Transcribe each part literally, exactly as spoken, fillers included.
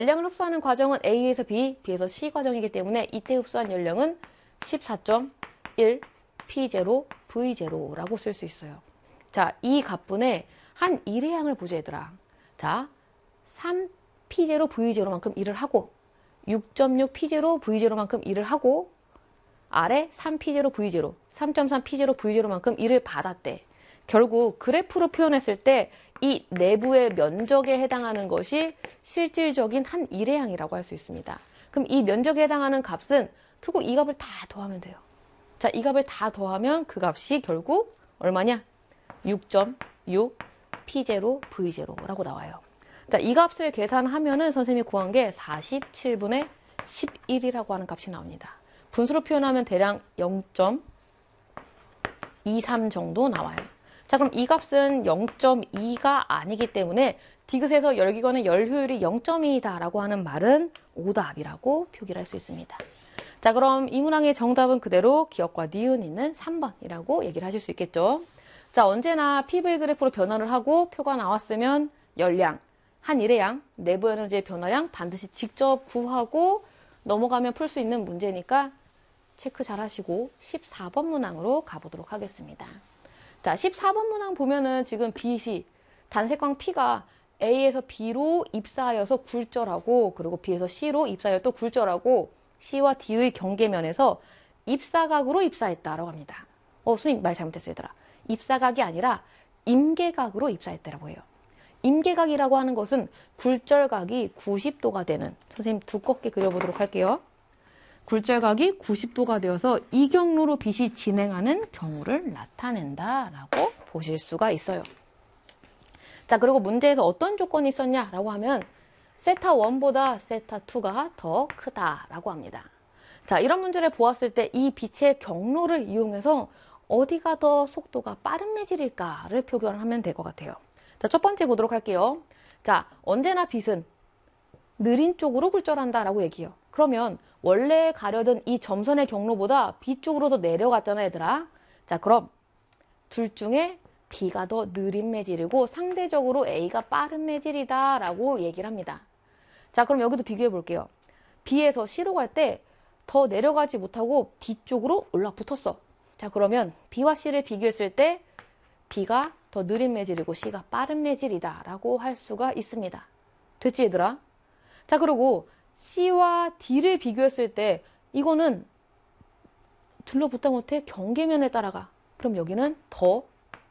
열량을 흡수하는 과정은 A에서 B, B에서 C 과정이기 때문에 이때 흡수한 열량은 십사 점 일 피 제로 브이 제로라고 쓸 수 있어요. 자, 이 값분의 한 일의 양을 보자 얘들아. 자, 삼 피 제로 브이 제로만큼 일을 하고 육 점 육 피 제로 브이 제로만큼 일을 하고 아래 삼 피 제로 브이 제로, 삼 점 삼 피 제로 브이 제로만큼 일을 받았대. 결국 그래프로 표현했을 때 이 내부의 면적에 해당하는 것이 실질적인 한 일의 양이라고 할 수 있습니다. 그럼 이 면적에 해당하는 값은 결국 이 값을 다 더하면 돼요. 자, 이 값을 다 더하면 그 값이 결국 얼마냐? 육 점 육 피 제로 브이 제로라고 나와요. 자, 이 값을 계산하면은 선생님이 구한 게 사십칠 분의 십일이라고 하는 값이 나옵니다. 분수로 표현하면 대략 영 점 이삼 정도 나와요. 자, 그럼 이 값은 영 점 이가 아니기 때문에 디귿에서 열기관의 열 효율이 영 점 이다 라고 하는 말은 오답이라고 표기를 할 수 있습니다. 자, 그럼 이 문항의 정답은 그대로 기억과 니은 있는 삼 번이라고 얘기를 하실 수 있겠죠. 자, 언제나 피브이 그래프로 변화를 하고 표가 나왔으면 열량, 한 일의 양, 내부 에너지의 변화량 반드시 직접 구하고 넘어가면 풀 수 있는 문제니까 체크 잘 하시고 십사 번 문항으로 가보도록 하겠습니다. 자, 십사 번 문항 보면은 지금 빛이 단색광 P가 A에서 B로 입사하여서 굴절하고 그리고 B에서 C로 입사하여 또 굴절하고 C와 D의 경계면에서 입사각으로 입사했다라고 합니다. 어, 선생님 말 잘못했어요, 얘들아. 입사각이 아니라 임계각으로 입사했다라고 해요. 임계각이라고 하는 것은 굴절각이 구십 도가 되는, 선생님 두껍게 그려보도록 할게요. 굴절각이 구십 도가 되어서 이 경로로 빛이 진행하는 경우를 나타낸다라고 보실 수가 있어요. 자, 그리고 문제에서 어떤 조건이 있었냐라고 하면 세타 일보다 세타 이가 더 크다라고 합니다. 자, 이런 문제를 보았을 때 이 빛의 경로를 이용해서 어디가 더 속도가 빠른 매질일까를 표현하면 될 것 같아요. 자, 첫 번째 보도록 할게요. 자, 언제나 빛은 느린 쪽으로 굴절한다라고 얘기해요. 그러면 원래 가려던 이 점선의 경로보다 B 쪽으로 더 내려갔잖아, 얘들아. 자, 그럼 둘 중에 B가 더 느린 매질이고 상대적으로 A가 빠른 매질이다 라고 얘기를 합니다. 자, 그럼 여기도 비교해 볼게요. B에서 C로 갈 때 더 내려가지 못하고 D 쪽으로 올라붙었어. 자, 그러면 B와 C를 비교했을 때 B가 더 느린 매질이고 C가 빠른 매질이다 라고 할 수가 있습니다. 됐지, 얘들아? 자, 그리고 C와 D를 비교했을 때 이거는 들러붙다 못해 경계면에 따라가. 그럼 여기는 더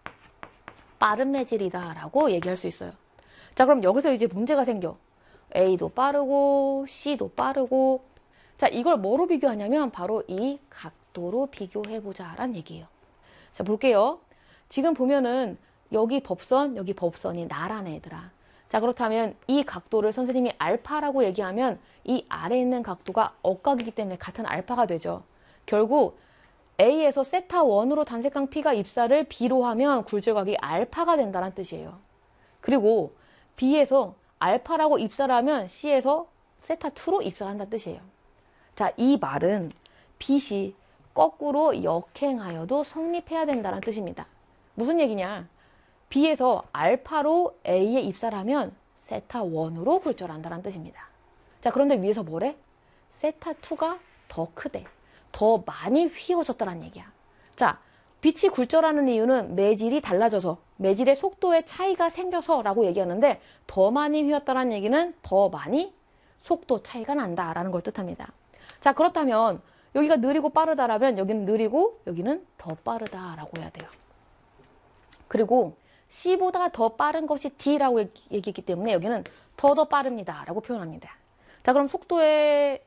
빠른 매질이다 라고 얘기할 수 있어요. 자, 그럼 여기서 이제 문제가 생겨. A도 빠르고 C도 빠르고. 자, 이걸 뭐로 비교하냐면 바로 이 각도로 비교해보자 라는 얘기예요. 자, 볼게요. 지금 보면은 여기 법선, 여기 법선이 나란해, 얘들아. 자, 그렇다면 이 각도를 선생님이 알파라고 얘기하면 이 아래에 있는 각도가 억각이기 때문에 같은 알파가 되죠. 결국 A에서 세타 일으로 단색광 P가 입사를 B로 하면 굴절각이 알파가 된다는 뜻이에요. 그리고 B에서 알파라고 입사를 하면 C에서 세타 이로 입사를 한다는 뜻이에요. 자, 이 말은 빛이 거꾸로 역행하여도 성립해야 된다는 뜻입니다. 무슨 얘기냐? B에서 알파로 A에 입사를 하면 세타 일으로 굴절한다는 뜻입니다. 자, 그런데 위에서 뭐래? 세타 이가 더 크대. 더 많이 휘어졌다는 얘기야. 자, 빛이 굴절하는 이유는 매질이 달라져서, 매질의 속도의 차이가 생겨서 라고 얘기하는데 더 많이 휘었다는 얘기는 더 많이 속도 차이가 난다라는 걸 뜻합니다. 자, 그렇다면 여기가 느리고 빠르다라면 여기는 느리고 여기는 더 빠르다라고 해야 돼요. 그리고 C보다 더 빠른 것이 D라고 얘기했기 때문에 여기는 더 더 빠릅니다 라고 표현합니다. 자, 그럼 속도의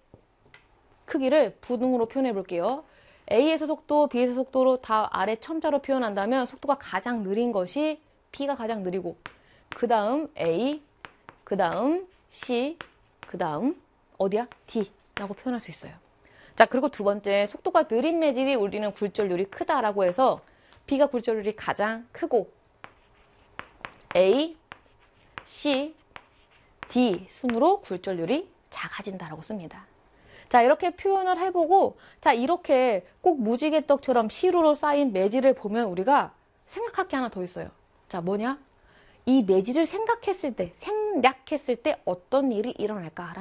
크기를 부등으로 표현해 볼게요. A에서 속도, B에서 속도로 다 아래 첨자로 표현한다면 속도가 가장 느린 것이 B가 가장 느리고 그 다음 A, 그 다음 C, 그 다음 어디야? D라고 표현할 수 있어요. 자, 그리고 두 번째, 속도가 느린 매질이 우리는 굴절률이 크다라고 해서 B가 굴절률이 가장 크고 A, C, D 순으로 굴절률이 작아진다라고 씁니다. 자, 이렇게 표현을 해보고, 자, 이렇게 꼭 무지개떡처럼 시루로 쌓인 매질을 보면 우리가 생각할 게 하나 더 있어요. 자, 뭐냐? 이 매질을 생각했을 때, 생략했을 때 어떤 일이 일어날까?